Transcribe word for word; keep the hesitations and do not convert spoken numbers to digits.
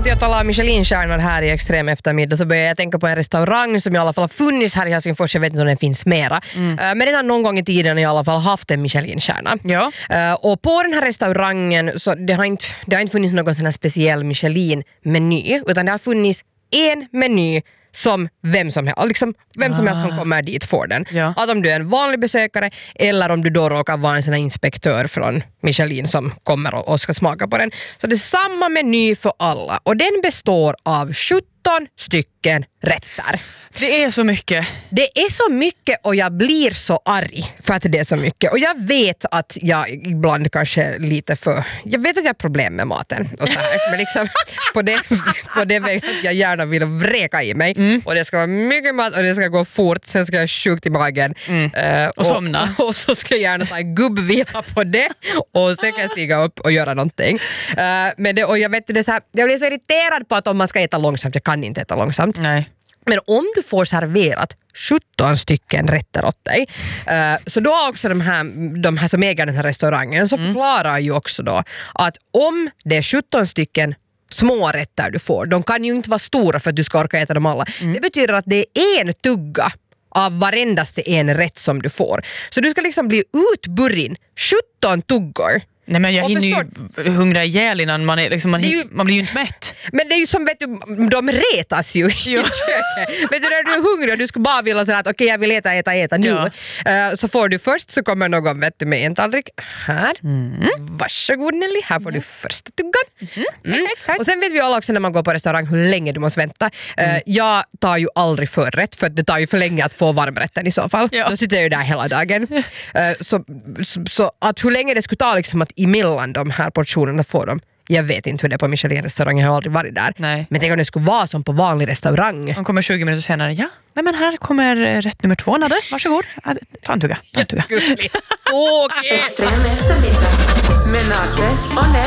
att jag talar Michelin-stjärnor här i extrem eftermiddag så börjar jag tänka på en restaurang som i alla fall har funnits här i Helsingfors. Jag vet inte om den finns mera. Mm. Uh, men den har någon gång i tiden i alla fall haft en Michelin-stjärna. Ja. Uh, och på den här restaurangen så det har inte, det har inte funnits någon sån här speciell Michelin-meny utan det har funnits en meny som vem som helst, liksom vem som helst som kommer dit får den. Ja. Att om du är en vanlig besökare eller om du då råkar vara en sån här inspektör från Michelin som kommer och, och ska smaka på den. Så det är samma meny för alla och den består av sjutton stycken rätter. Det är så mycket. Det är så mycket och jag blir så arg för att det är så mycket. Och jag vet att jag ibland kanske lite för... Jag vet att jag har problem med maten. Och så här. Men liksom på det, på det vägen att jag gärna vill vräka i mig. Mm. Och det ska vara mycket mat och det ska gå fort. Sen ska jag sjukt i magen. Mm. Uh, och, och somna. Och, och så ska jag gärna ta en gubbvila på det. Och sen kan jag stiga upp och göra någonting. Uh, men det, och jag vet det är så här, jag blir så irriterad på att om man ska äta långsamt. Jag kan inte äta långsamt. Nej. Men om du får serverat sjutton stycken rätter åt dig uh, så då också de här, de här som äger den här restaurangen så mm. förklarar ju också då att om det är sjutton stycken små rätter du får, de kan ju inte vara stora för att du ska orka äta dem alla. Mm. Det betyder att det är en tugga av varendaste en rätt som du får. Så du ska liksom bli utburrin sjutton tuggor. Nej men jag hinner ju hungra ihjäl innan man, är, liksom, man, ju, man blir ju inte mätt. Men det är ju som, vet du, de retas ju i köket. Vet du, när du är hungrig och du skulle bara vilja säga att okej okay, jag vill äta, äta, äta nu. Ja. Uh, så får du först så kommer någon vet du, med en tallrik. Här. Mm. Varsågod Nelly, här får du första tuggan. Mm. Mm. Och sen vet vi alla också när man går på restaurang hur länge du måste vänta. Uh, mm. Jag tar ju aldrig förrätt för det tar ju för länge att få varmrätten i så fall. Ja. Då sitter jag ju där hela dagen. Uh, så, så, så att hur länge det skulle ta liksom att emellan de här portionerna får de. Jag vet inte hur det är på Michelin-restaurang, jag har aldrig varit där. Nej. Men tänk om det skulle vara som på vanlig restaurang. De kommer tjugo minuter senare. Ja, nej men här kommer rätt nummer två, Nadde. Varsågod. Ta en tugga. Ta en tugga. Okej. Extrem eftermiddag med Nadde och Nelly.